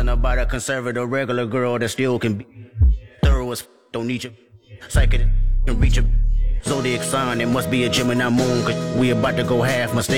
about a conservative regular girl that still can be thorough as don't need you. Psychic can reach a zodiac sign. It must be a Gemini moon, cause we about to go half. Mistake.